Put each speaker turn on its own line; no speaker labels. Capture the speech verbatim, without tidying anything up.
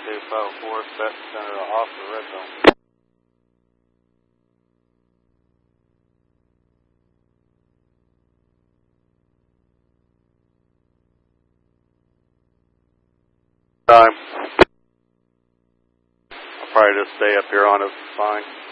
two five four, set center off the red zone. Time. I'll probably just stay up here on it, fine.